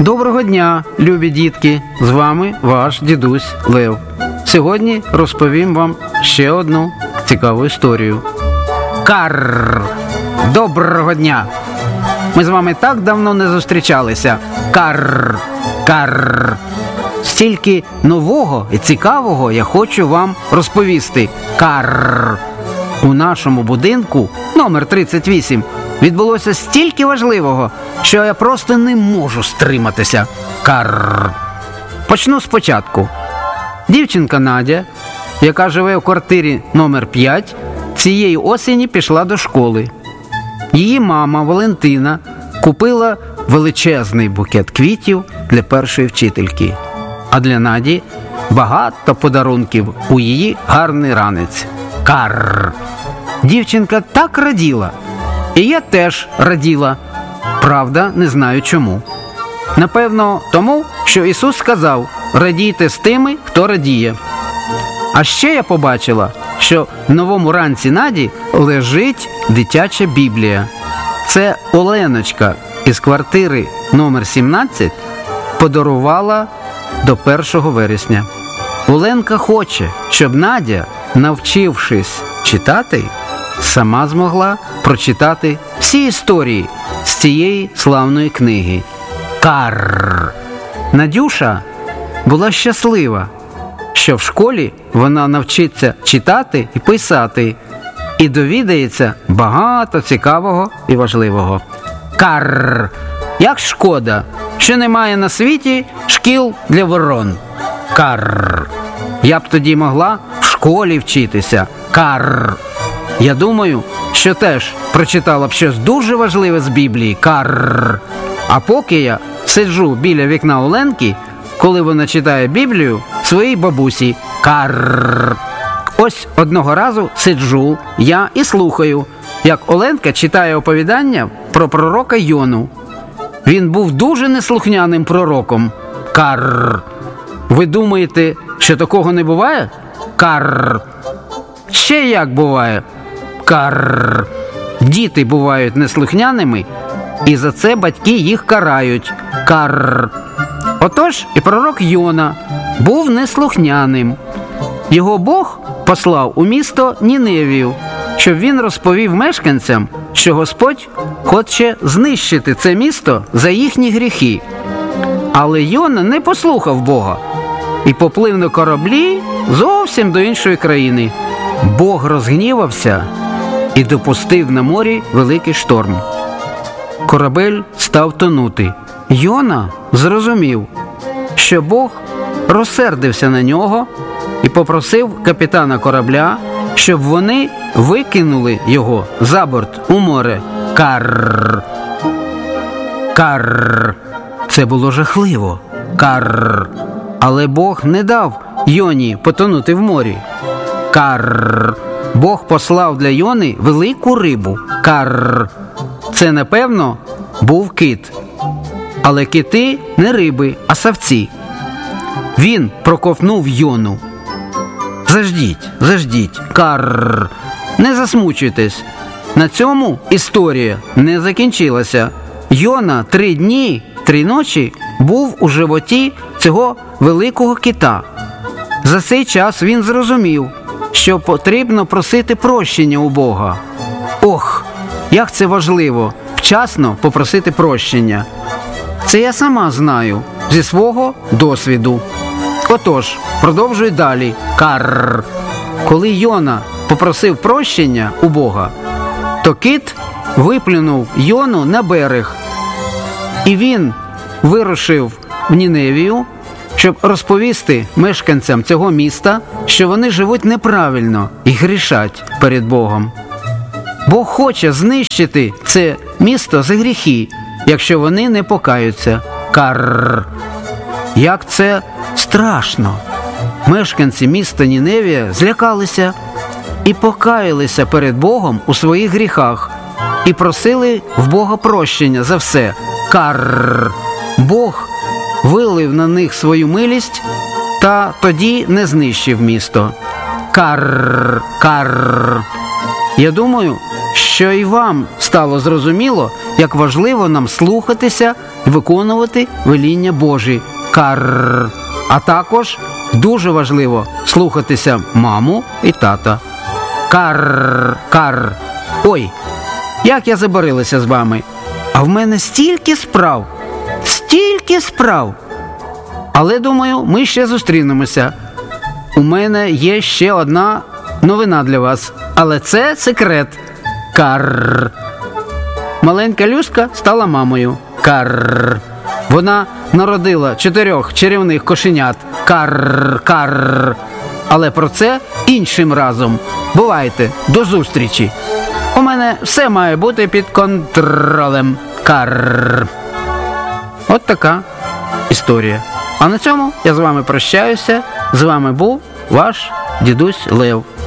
Доброго дня, любі дітки! З вами ваш дідусь Лев. Сьогодні розповім вам ще одну цікаву історію. Карр! Доброго дня! Ми з вами так давно не зустрічалися. Карр! Карр! Стільки нового і цікавого я хочу вам розповісти. Карр! У нашому будинку номер 38 відбулося стільки важливого, що я просто не можу стриматися. Карр! Почну спочатку. Дівчинка Надя, яка живе в квартирі номер 5, цієї осені пішла до школи. Її мама Валентина купила величезний букет квітів для першої вчительки. А для Наді багато подарунків у її гарний ранець. Карр! Дівчинка так раділа. І я теж раділа. Правда, не знаю чому. Напевно, тому, що Ісус сказав: радійте з тими, хто радіє. А ще я побачила, що в новому ранці Наді лежить дитяча Біблія. Це Оленочка із квартири номер 17 подарувала до 1 вересня. Оленка хоче, щоб Надя, навчившись читати, сама змогла прочитати всі історії з цієї славної книги. Карр! Надюша була щаслива, що в школі вона навчиться читати і писати, і довідається багато цікавого і важливого. Карр! Як шкода, що немає на світі шкіл для ворон. Карр! Я б тоді могла в школі вчитися. Карр! Я думаю, що теж прочитала б щось дуже важливе з Біблії. Карр! А поки я сиджу біля вікна Оленки, коли вона читає Біблію своїй бабусі. Карр! Ось одного разу сиджу я і слухаю, як Оленка читає оповідання про пророка Йону. Він був дуже неслухняним пророком. Карр! Ви думаєте, що такого не буває? Карр! Ще як буває? Карр! Діти бувають неслухняними, і за це батьки їх карають. Карр! Отож і пророк Йона був неслухняним. Його Бог послав у місто Ніневію, щоб він розповів мешканцям, що Господь хоче знищити це місто за їхні гріхи. Але Йона не послухав Бога і поплив на кораблі зовсім до іншої країни. Бог розгнівався і допустив на морі великий шторм. Корабель став тонути. Йона зрозумів, що Бог розсердився на нього і попросив капітана корабля, щоб вони викинули його за борт у море. Карр! Карр! Це було жахливо. Карр! Але Бог не дав Йоні потонути в морі. Карр! Бог послав для Йони велику рибу. Карр! Це, напевно, був кит. Але кити не риби, а савці. Він проковтнув Йону. Заждіть, карр! Не засмучуйтесь. На цьому історія не закінчилася. Йона 3 дні, 3 ночі був у животі цього великого кита. За цей час він зрозумів, що потрібно просити прощення у Бога. Ох, як це важливо вчасно попросити прощення. Це я сама знаю зі свого досвіду. Отож, продовжуй далі. Карр! Коли Йона попросив прощення у Бога, то кит виплюнув Йону на берег. І він вирушив в Ніневію, щоб розповісти мешканцям цього міста, що вони живуть неправильно і грішать перед Богом. Бог хоче знищити це місто за гріхи, якщо вони не покаються. Карр! Як це страшно! Мешканці міста Ніневія злякалися і покаялися перед Богом у своїх гріхах і просили в Бога прощення за все. Карр! Бог вилив на них свою милість та тоді не знищив місто. Карр! Карр! Я думаю, що і вам стало зрозуміло, як важливо нам слухатися і виконувати веління Божі. Карр. А також дуже важливо слухатися маму і тата. Карр, карр. Ой, як я забарилася з вами. А в мене стільки справ. Але, думаю, ми ще зустрінемося. У мене є ще одна новина для вас. Але це секрет. Карр. Маленька Люська стала мамою. Карр. Вона народила 4 чарівних кошенят. Карр, карр. Але про це іншим разом. Бувайте, до зустрічі. У мене все має бути під контролем. Карр. От така історія. А на цьому я з вами прощаюся. З вами був ваш дідусь Лев.